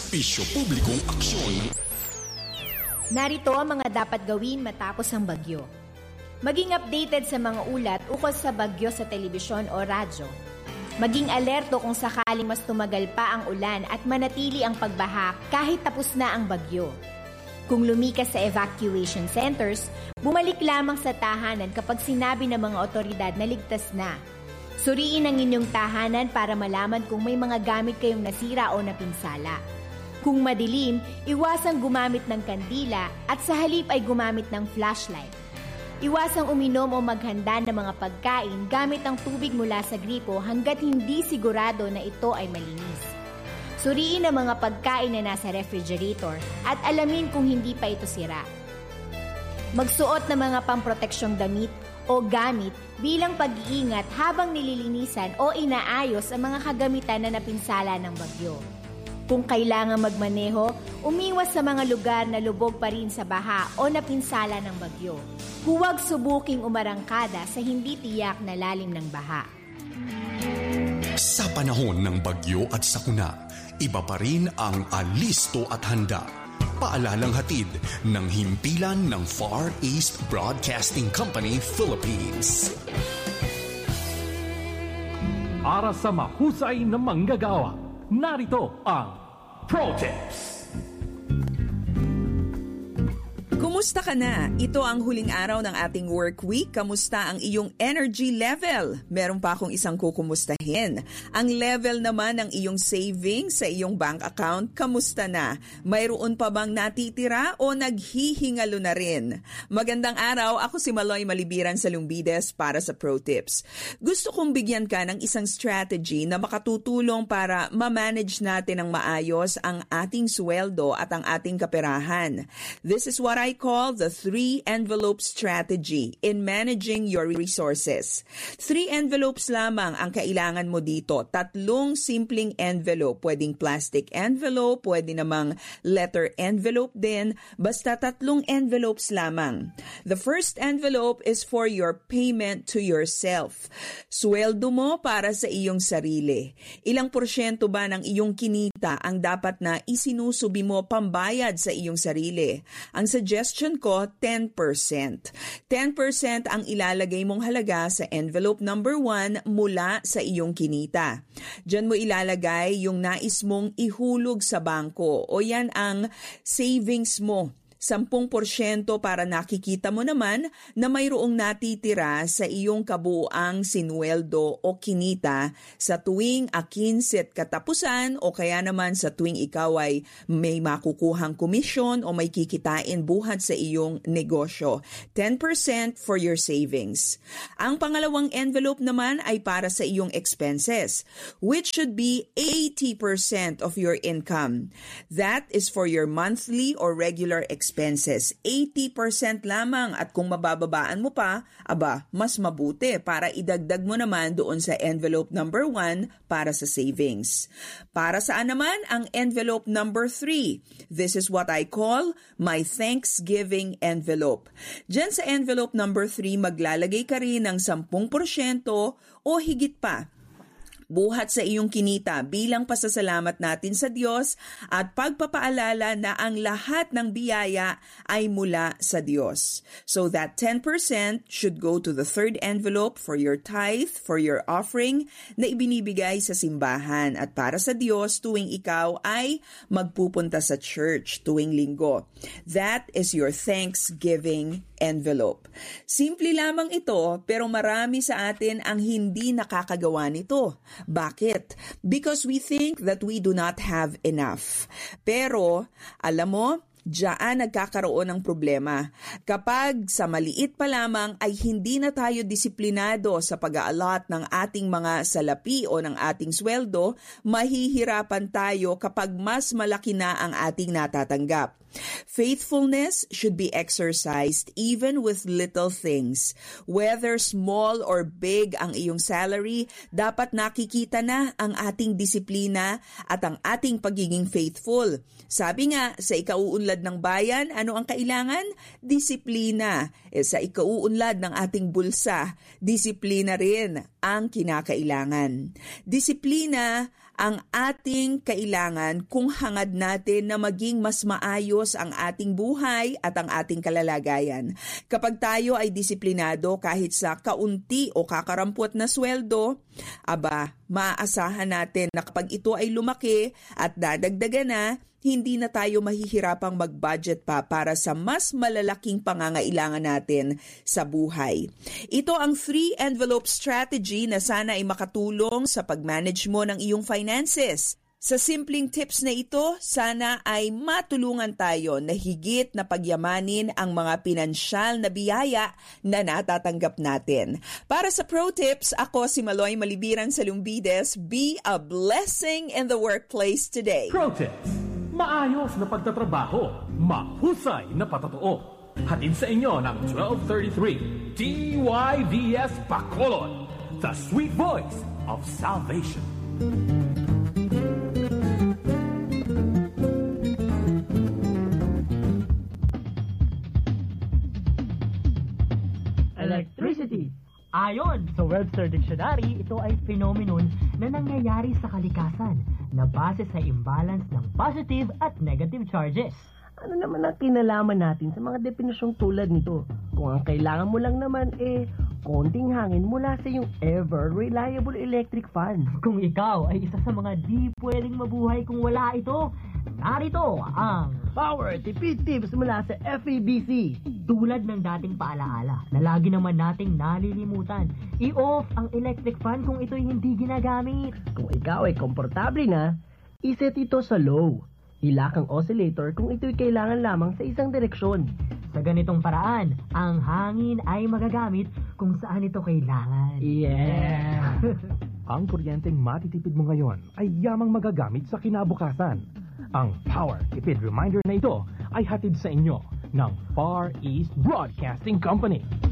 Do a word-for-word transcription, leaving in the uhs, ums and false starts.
serbisyo publikong aksyon. Narito ang mga dapat gawin matapos ang bagyo. Maging updated sa mga ulat ukol sa bagyo sa telebisyon o radyo. Maging alerto kung sakaling mas tumagal pa ang ulan at manatili ang pagbaha kahit tapos na ang bagyo. Kung lumikas sa evacuation centers, bumalik lamang sa tahanan kapag sinabi ng mga otoridad na ligtas na. Suriin ang inyong tahanan para malaman kung may mga gamit kayong nasira o napinsala. Kung madilim, iwasang gumamit ng kandila at sa halip ay gumamit ng flashlight. Iwasang uminom o maghanda ng mga pagkain gamit ang tubig mula sa gripo hanggat hindi sigurado na ito ay malinis. Suriin ang mga pagkain na nasa refrigerator at alamin kung hindi pa ito sira. Magsuot ng mga pamproteksyong damit o gamit bilang pag-iingat habang nililinisan o inaayos ang mga kagamitan na napinsala ng bagyo. Kung kailangan magmaneho, umiwas sa mga lugar na lubog pa rin sa baha o napinsala ng bagyo. Huwag subuking umarangkada sa hindi tiyak na lalim ng baha. Sa panahon ng bagyo at sakuna, iba pa rin ang alisto at handa. Paalalang hatid ng himpilan ng Far East Broadcasting Company, Philippines. Para sa mahusay na manggagawa, narito ang Pro Tips. Kumusta ka na? Ito ang huling araw ng ating work week. Kamusta ang iyong energy level? Meron pa akong isang kukumustahin. Ang level naman ng iyong savings sa iyong bank account, kamusta na? Mayroon pa bang natitira o naghihingalo na rin? Magandang araw, ako si Maloy Malibiran sa Lumbides para sa Pro Tips. Gusto kong bigyan ka ng isang strategy na makatutulong para ma-manage natin ng maayos ang ating sweldo at ang ating kaperahan. This is what I call the three envelope strategy in managing your resources. Three envelopes lamang ang kailangan mo dito. Tatlong simpleng envelope. Pwedeng plastic envelope, pwede namang letter envelope din. Basta tatlong envelopes lamang. The first envelope is for your payment to yourself. Sweldo mo para sa iyong sarili. Ilang porsyento ba ng iyong kinita ang dapat na isinusubi mo pambayad sa iyong sarili? Ang suggestion ko, ten percent. ten percent ang ilalagay mong halaga sa envelope number one mula sa iyong kinita. Diyan mo ilalagay yung nais mong ihulog sa bangko o yan ang savings mo. Sampung porsyento para nakikita mo naman na mayroong natitira sa iyong kabuuang sinweldo o kinita sa tuwing akinset katapusan o kaya naman sa tuwing ikaw ay may makukuhang komisyon o may kikitain buhat sa iyong negosyo. ten percent for your savings. Ang pangalawang envelope naman ay para sa iyong expenses, which should be eighty percent of your income. That is for your monthly or regular expenses. expenses. eighty percent lamang at kung mabababaan mo pa, aba, mas mabuti para idagdag mo naman doon sa envelope number one para sa savings. Para saan naman ang envelope number three? This is what I call my Thanksgiving envelope. Diyan sa envelope number three, maglalagay ka rin ng ten percent o higit pa buhat sa iyong kinita bilang pasasalamat natin sa Diyos at pagpapaalala na ang lahat ng biyaya ay mula sa Diyos. So that ten percent should go to the third envelope for your tithe, for your offering na ibinibigay sa simbahan at para sa Diyos tuwing ikaw ay magpupunta sa church tuwing linggo. That is your Thanksgiving envelope. Simple lamang ito pero marami sa atin ang hindi nakakagawa nito. Bakit? Because we think that we do not have enough. Pero, alam mo, diyan nagkakaroon ng problema. Kapag sa maliit pa lamang ay hindi na tayo disiplinado sa pag-aalat ng ating mga salapi o ng ating sweldo, mahihirapan tayo kapag mas malaki na ang ating natatanggap. Faithfulness should be exercised even with little things. Whether small or big ang iyong salary, dapat nakikita na ang ating disiplina at ang ating pagiging faithful. Sabi nga, sa ikauunlad ng bayan, ano ang kailangan? Disiplina. E sa ikauunlad ng ating bulsa, disiplina rin ang kinakailangan. Disiplina ang ating kailangan kung hangad natin na maging mas maayos ang ating buhay at ang ating kalalagayan. Kapag tayo ay disiplinado kahit sa kaunti o kakarampot na sweldo, aba, maaasahan natin na kapag ito ay lumaki at dadagdagan na, hindi na tayo mahihirapang mag-budget pa para sa mas malalaking pangangailangan natin sa buhay. Ito ang three envelope strategy na sana ay makatulong sa pag-manage mo ng iyong finances. Sa simpleng tips na ito, sana ay matulungan tayo na higit na pagyamanin ang mga pinansyal na biyaya na natatanggap natin. Para sa Pro Tips, ako si Maloy Malibiran Salumbides. Be a blessing in the workplace today. Pro Tips. Maayos na pagtatrabaho, mahusay na patotoo. Hatid sa inyo ng twelve thirty-three D Y V S Bacolod, the sweet voice of salvation. Electricity. Ayon sa Webster Dictionary, ito ay phenomenon na nangyayari sa kalikasan na base sa imbalance ng positive at negative charges. Ano naman ang kinalaman natin sa mga definisyong tulad nito? Kung ang kailangan mo lang naman eh, konting hangin mula sa iyong ever-reliable electric fan. Kung ikaw ay isa sa mga di pwedeng mabuhay kung wala ito, narito ang Power Tipid Tips mula sa F E B C. Tulad ng dating paalaala na lagi naman nating nalilimutan, i-off ang electric fan kung ito'y hindi ginagamit. Kung ikaw ay komportable na, iset ito sa low. Ilak ang oscillator kung ito'y kailangan lamang sa isang direksyon. Sa ganitong paraan, ang hangin ay magagamit kung saan ito kailangan. Yeah! Ang kuryenteng matitipid mo ngayon ay yamang magagamit sa kinabukasan. Ang Power Tipid Reminder na ito ay hatid sa inyo ng Far East Broadcasting Company.